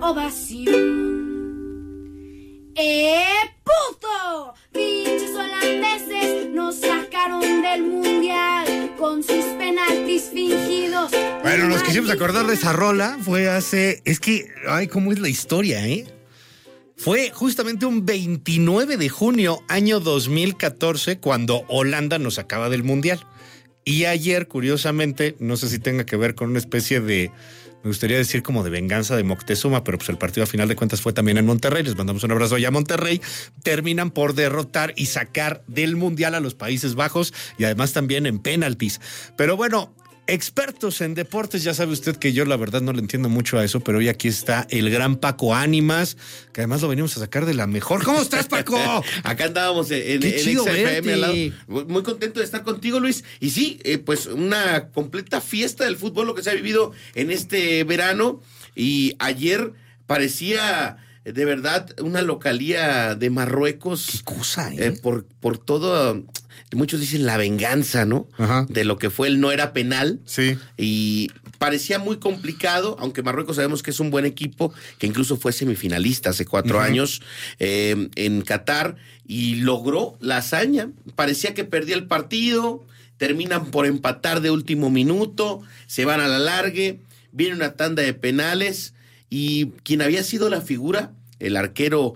ovación. ¡Puto! Pinches holandeses nos sacaron del mundial con sus penaltis fingidos. Bueno, nos quisimos acordar de esa rola. Fue hace... Es que... Ay, cómo es la historia, ¿eh? Fue justamente un 29 de junio, año 2014, cuando Holanda nos sacaba del mundial. Y ayer, curiosamente, no sé si tenga que ver con una especie de... Me gustaría decir como de venganza de Moctezuma, pero pues el partido a final de cuentas fue también en Monterrey. Les mandamos un abrazo allá a Monterrey. Terminan por derrotar y sacar del mundial a los Países Bajos y además también en penaltis. Pero bueno, expertos en deportes, ya sabe usted que yo la verdad no le entiendo mucho a eso, pero hoy aquí está el gran Paco Ánimas, que además lo venimos a sacar de la mejor. ¿Cómo estás, Paco? Acá andábamos en XFM al lado. Muy contento de estar contigo, Luis. Y sí, pues una completa fiesta del fútbol lo que se ha vivido en este verano. Y ayer parecía de verdad una localía de Marruecos. ¿Qué cosa, por todo... Muchos dicen la venganza, ¿no? Ajá. De lo que fue el no era penal. Sí. Y parecía muy complicado, aunque Marruecos sabemos que es un buen equipo, que incluso fue semifinalista hace 4 años en Qatar y logró la hazaña. Parecía que perdía el partido, terminan por empatar de último minuto, se van a la largue, viene una tanda de penales y quien había sido la figura, el arquero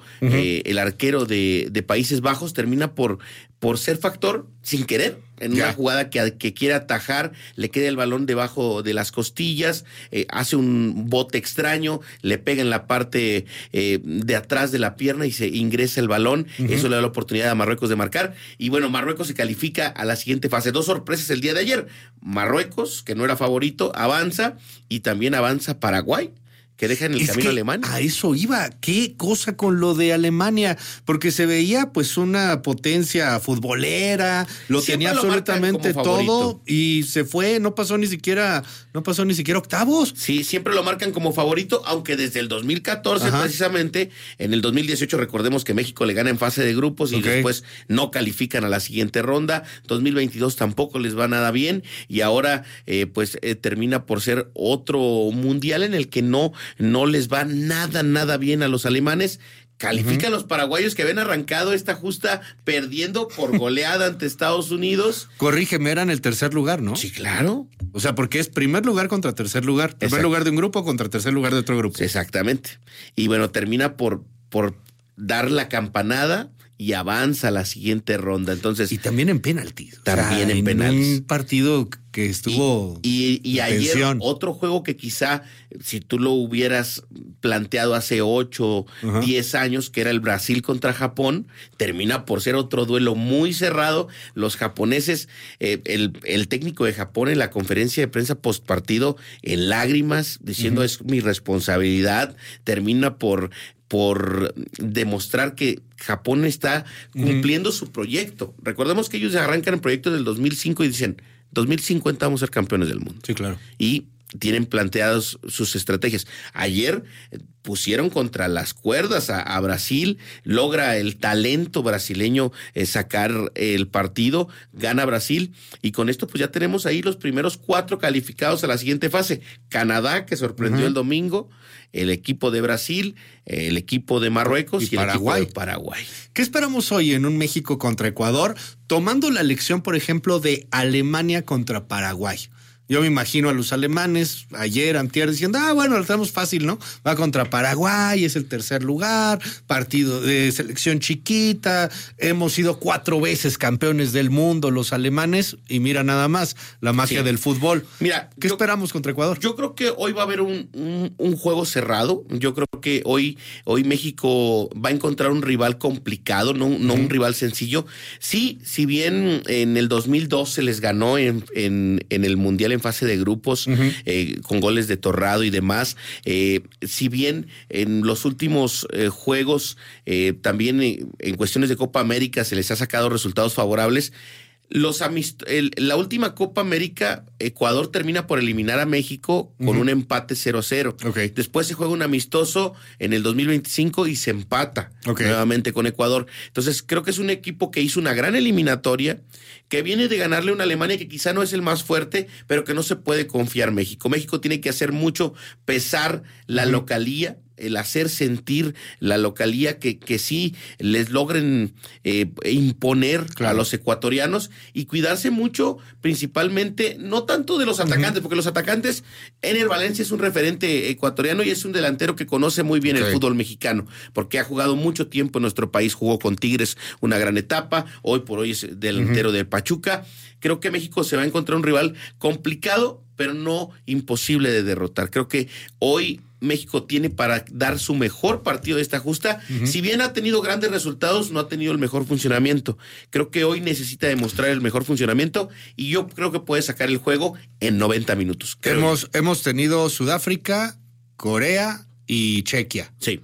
de Países Bajos, termina por ser factor sin querer. En una jugada que quiere atajar, le queda el balón debajo de las costillas, hace un bote extraño, le pega en la parte de atrás de la pierna y se ingresa el balón. Eso le da la oportunidad a Marruecos de marcar. Y bueno, Marruecos se califica a la siguiente fase. 2 sorpresas el día de ayer. Marruecos, que no era favorito, avanza, y también avanza Paraguay, que deja en el camino Alemania. A eso iba. ¿Qué cosa con lo de Alemania? Porque se veía pues una potencia futbolera, lo tenía absolutamente todo y se fue, no pasó ni siquiera octavos. Sí, siempre lo marcan como favorito, aunque desde el 2014 precisamente, en el 2018 recordemos que México le gana en fase de grupos y después no califican a la siguiente ronda. 2022 tampoco les va nada bien y ahora termina por ser otro mundial en el que no les va nada bien a los alemanes. Califican los paraguayos, que habían arrancado esta justa perdiendo por goleada ante Estados Unidos. Corrígeme, eran el tercer lugar, ¿no? Sí, claro. O sea, porque es primer lugar contra tercer lugar. Primer lugar de un grupo contra tercer lugar de otro grupo. Exactamente. Y bueno, termina por dar la campanada y avanza a la siguiente ronda. Entonces, y también en penaltis. También en penaltis. Un partido que estuvo y ayer tensión. Otro juego que quizá si tú lo hubieras planteado hace 8, 10 años, que era el Brasil contra Japón, termina por ser otro duelo muy cerrado. Los japoneses, el técnico de Japón en la conferencia de prensa postpartido en lágrimas, diciendo es mi responsabilidad, termina por demostrar que Japón está cumpliendo su proyecto. Recordemos que ellos arrancan el proyecto del 2005 y dicen, 2050 vamos a ser campeones del mundo. Sí, claro. Y tienen planteadas sus estrategias. Ayer pusieron contra las cuerdas a Brasil, logra el talento brasileño sacar el partido, gana Brasil, y con esto pues ya tenemos ahí los primeros 4 calificados a la siguiente fase. Canadá, que sorprendió el domingo, el equipo de Brasil, el equipo de Marruecos y Paraguay. El equipo de Paraguay. ¿Qué esperamos hoy en un México contra Ecuador, tomando la lección, por ejemplo, de Alemania contra Paraguay? Yo me imagino a los alemanes ayer, antier, diciendo, bueno, lo tenemos fácil, ¿no? Va contra Paraguay, es el tercer lugar, partido de selección chiquita, hemos sido 4 veces campeones del mundo los alemanes, y mira nada más, la magia del fútbol. Mira, ¿qué esperamos contra Ecuador? Yo creo que hoy va a haber un juego cerrado. Yo creo que hoy México va a encontrar un rival complicado, no un rival sencillo. Sí, si bien en el 2002 se les ganó en el Mundial en fase de grupos, con goles de Torrado y demás, si bien en los últimos juegos también en cuestiones de Copa América se les ha sacado resultados favorables, la última Copa América, Ecuador termina por eliminar a México con un empate 0-0. Después se juega un amistoso en el 2025 y se empata nuevamente con Ecuador. Entonces creo que es un equipo que hizo una gran eliminatoria, que viene de ganarle a una Alemania que quizá no es el más fuerte, pero que no se puede confiar México. México tiene que hacer mucho pesar la localía. el hacer sentir la localía que sí les logren imponer a los ecuatorianos y cuidarse mucho, principalmente, no tanto de los atacantes, porque los atacantes, Ener Valencia es un referente ecuatoriano y es un delantero que conoce muy bien el fútbol mexicano, porque ha jugado mucho tiempo en nuestro país, jugó con Tigres una gran etapa, hoy por hoy es delantero del Pachuca. Creo que México se va a encontrar un rival complicado, pero no imposible de derrotar. Creo que hoy México tiene para dar su mejor partido de esta justa. Si bien ha tenido grandes resultados, no ha tenido el mejor funcionamiento. Creo que hoy necesita demostrar el mejor funcionamiento y yo creo que puede sacar el juego en 90 minutos. Hemos tenido Sudáfrica, Corea y Chequia. Sí.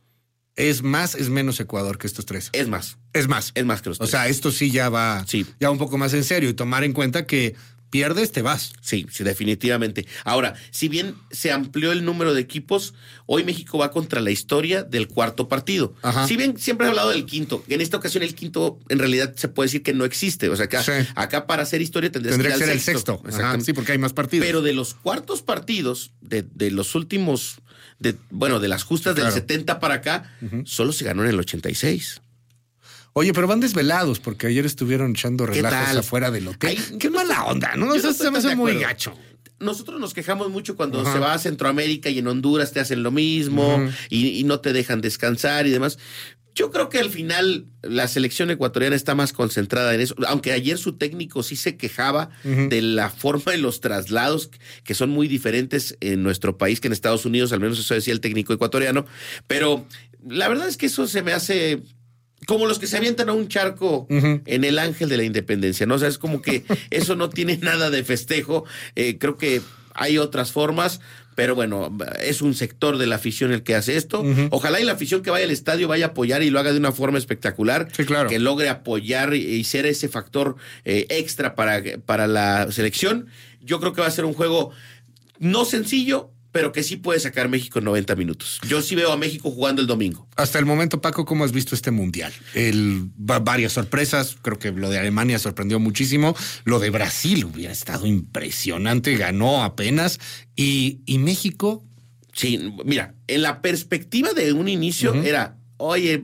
¿Es más, es menos Ecuador que estos tres? Es más. Es más. Es más que los tres. O sea, esto sí ya va ya un poco más en serio y tomar en cuenta que pierdes, te vas. Sí, definitivamente. Ahora, si bien se amplió el número de equipos, hoy México va contra la historia del cuarto partido. Ajá. Si bien siempre he hablado del quinto, en esta ocasión el quinto en realidad se puede decir que no existe. O sea, acá para hacer historia tendría que ser el sexto. Ajá, sí, porque hay más partidos. Pero de los cuartos partidos, de los últimos, de las justas del 70 para acá, solo se ganó en el 86. Oye, pero van desvelados porque ayer estuvieron echando relajos afuera del hotel. Ay, qué mala onda, ¿no? Eso se me hace muy gacho. Nosotros nos quejamos mucho cuando se va a Centroamérica y en Honduras te hacen lo mismo y no te dejan descansar y demás. Yo creo que al final la selección ecuatoriana está más concentrada en eso, aunque ayer su técnico sí se quejaba de la forma de los traslados, que son muy diferentes en nuestro país que en Estados Unidos, al menos eso decía el técnico ecuatoriano, pero la verdad es que eso se me hace como los que se avientan a un charco en el Ángel de la Independencia, ¿no? O sea, es como que eso no tiene nada de festejo. Creo que hay otras formas, pero bueno, es un sector de la afición el que hace esto. Ojalá y la afición que vaya al estadio vaya a apoyar y lo haga de una forma espectacular. Sí, claro. Que logre apoyar y ser ese factor extra para la selección. Yo creo que va a ser un juego no sencillo, pero que sí puede sacar México en 90 minutos. Yo sí veo a México jugando el domingo. Hasta el momento, Paco, ¿cómo has visto este mundial? Varias sorpresas, creo que lo de Alemania sorprendió muchísimo, lo de Brasil hubiera estado impresionante, ganó apenas, y México... Sí, mira, en la perspectiva de un inicio era... Oye,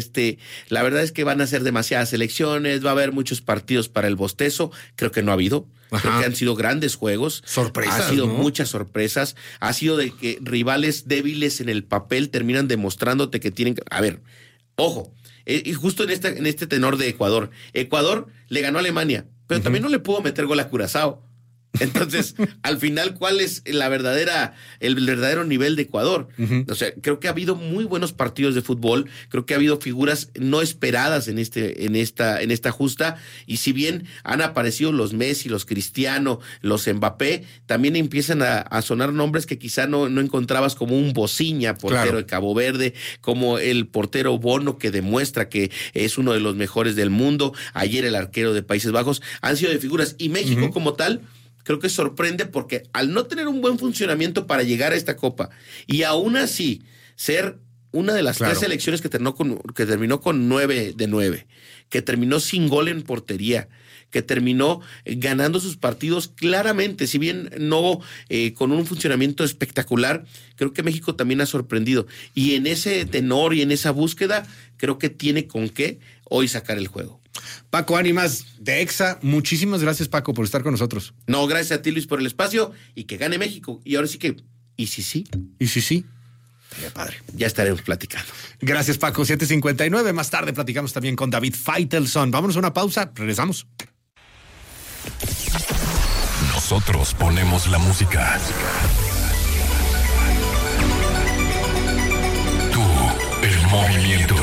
la verdad es que van a ser demasiadas elecciones, va a haber muchos partidos para el bostezo. Creo que no ha habido. Creo que han sido grandes juegos. Sorpresas, ha sido muchas sorpresas. Ha sido de que rivales débiles en el papel terminan demostrándote que tienen... A ver, ojo, y justo en este tenor de Ecuador. Ecuador le ganó a Alemania, pero también no le pudo meter gol a Curazao. Entonces, al final, ¿cuál es el verdadero nivel de Ecuador? O sea, creo que ha habido muy buenos partidos de fútbol, creo que ha habido figuras no esperadas en esta justa, y si bien han aparecido los Messi, los Cristiano, los Mbappé, también empiezan a sonar nombres que quizá no encontrabas, como un Bociña, portero de Cabo Verde, como el portero Bono, que demuestra que es uno de los mejores del mundo, ayer el arquero de Países Bajos, han sido de figuras, y México como tal creo que sorprende porque al no tener un buen funcionamiento para llegar a esta Copa y aún así ser una de las tres selecciones que terminó con 9 de 9, que terminó sin gol en portería, que terminó ganando sus partidos claramente, si bien no con un funcionamiento espectacular, creo que México también ha sorprendido. Y en ese tenor y en esa búsqueda, creo que tiene con qué hoy sacar el juego. Paco Ánimas de EXA, muchísimas gracias, Paco, por estar con nosotros. No, gracias a ti, Luis, por el espacio y que gane México. Y ahora sí que, ¿y si sí? ¿Y si sí? Padre, ya estaremos platicando. Gracias, Paco. 7:59. Más tarde platicamos también con David Faitelson. Vámonos a una pausa, regresamos. Nosotros ponemos la música. Tú, el movimiento.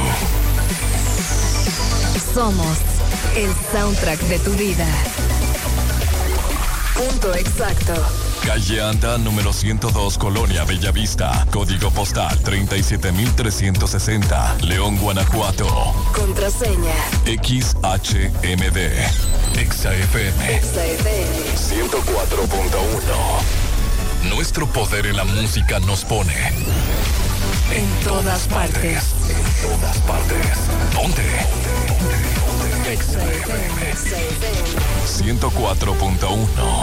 Somos el soundtrack de tu vida. Punto exacto. Calle Anda, número 102, Colonia Bellavista. Código postal 37360. León, Guanajuato. Contraseña XHMD. EXA-FM 104.1. Nuestro poder en la música nos pone en todas partes. En todas partes. ¿Dónde? EXA-FM 104.1.